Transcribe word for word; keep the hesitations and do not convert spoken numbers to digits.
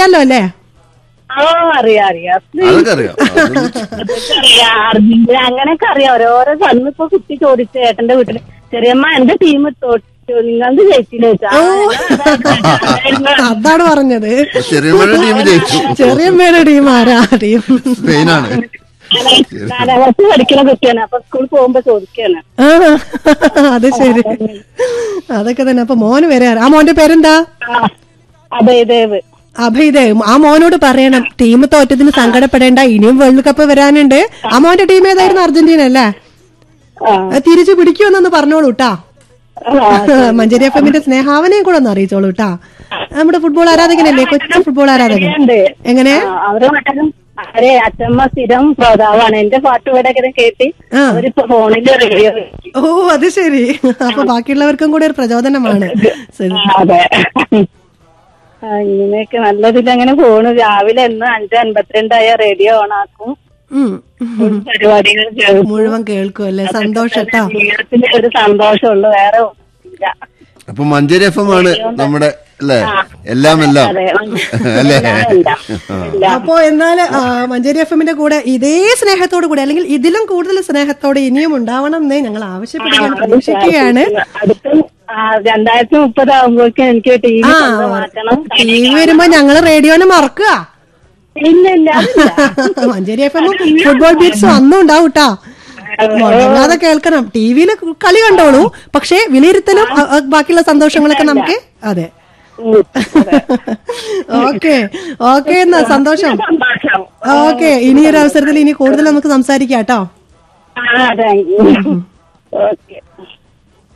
അറിയാലോ അല്ലേ? ഓ അറിയാം അറിയാം അതൊക്കെ അറിയാം. അറിയാം അർജന്റീന അങ്ങനെയൊക്കെ അറിയാം. ഓരോരോ അന്നിപ്പോ കുട്ടി ചോദിച്ചു ഏട്ടന്റെ വീട്ടില്, ചെറിയമ്മ എന്റെ ടീം തോറ്റു നിങ്ങൾക്ക് ജയിച്ചില്ല ചോദിച്ചാ. അതാണ് പറഞ്ഞത്. ചെറിയമ്മയുടെ ടീം ജയിച്ചു. ചെറിയമ്മയുടെ ടീം ആരാ? ടീം സ്പെയിനാണ്. നാലാം ക്ലാസ് പഠിക്കുന്ന കുട്ടിയാണ്. അപ്പൊ സ്കൂളിൽ പോകുമ്പോ ചോദിക്കാണ്. അത് ശരി. അതൊക്കെ തന്നെ. അപ്പൊ മോന് വരെ. ആ മോന്റെ പേരെന്താ? അഭയദേവ്. അഭയദേവ്. ആ മോനോട് പറയണം ടീം തോറ്റതിന് സങ്കടപ്പെടേണ്ട, ഇനിയും വേൾഡ് കപ്പ് വരാനുണ്ട്. ആ മോന്റെ ടീം ഏതായിരുന്നു? അർജന്റീന അല്ലേ? തിരിച്ചു പിടിക്കുമെന്നൊന്ന് പറഞ്ഞോളൂ ട്ടാ. മഞ്ചേരി എഫ് എമ്മിന്റെ സ്നേഹാവനെയും കൂടെ ഒന്ന് അറിയിച്ചോളൂ ട്ടാ. നമ്മുടെ ഫുട്ബോൾ ആരാധകനല്ലേ? കൊച്ചു ഫുട്ബോൾ ആരാധകൻ. എങ്ങനെ? അവരെ അച്ഛമ്മ സ്ഥിരം ശ്രോതാവാണ്. എന്റെ പാട്ട് ഇവിടെ കേട്ടി അവരിപ്പോ ഫോണില് റേഡിയോ. ഓ അത് ശരി. അപ്പൊ ബാക്കിയുള്ളവർക്കും കൂടെ ഒരു പ്രചോദനമാണ്. അതെ, ഇങ്ങനെയൊക്കെ നല്ലതിലങ്ങനെ പോണു. രാവിലെ എന്ന് അഞ്ച് അൻപത്തിരണ്ടായ റേഡിയോ ഓണാക്കും, പരിപാടികൾ മുഴുവൻ കേൾക്കും അല്ലേ? സന്തോഷം. ജീവിതത്തിൽ ഒരു സന്തോഷമുള്ളു, വേറെ ഇല്ല. അപ്പൊ മഞ്ചേരി എഫ് എം ആണ് നമ്മുടെ അല്ലേ? എല്ലാം എല്ലാം അല്ലേ? അപ്പോ എന്നാൽ മഞ്ചേരി എഫ് എമ്മിന്റെ കൂടെ ഇതേ സ്നേഹത്തോടു കൂടി, അല്ലെങ്കിൽ ഇതിലും കൂടുതൽ സ്നേഹത്തോടെ ഇനിയും ഉണ്ടാവണം എന്നേ ഞങ്ങൾ ആവശ്യപ്പെടുകയാണ്, പ്രതീക്ഷിക്കുകയാണ്. രണ്ടായിരത്തി മുപ്പത് ആകുമ്പോഴേക്കും എനിക്ക് ടി വി മാറ്റണം. ടി വി വരുമ്പോ ഞങ്ങള് റേഡിയോനെ മറക്കുക. ഇല്ല ഇല്ല, മഞ്ചേരി എഫ് എമ്മും ഫുട്ബോൾ ബീറ്റ്സും അന്നും ഉണ്ടാവും ട്ടാ. മുടങ്ങാതെ കേൾക്കണം. ടി വിയില് കളി കണ്ടോളൂ, പക്ഷെ വിലയിരുത്തലും ബാക്കിയുള്ള സന്തോഷങ്ങളൊക്കെ നമുക്ക്. അതെ, ഓക്കെ ഓക്കെ എന്നാ സന്തോഷം. ഓക്കെ, ഇനി ഒരു അവസരത്തിൽ ഇനി കൂടുതൽ നമുക്ക് സംസാരിക്കാം കേട്ടോ. ഓക്കെ.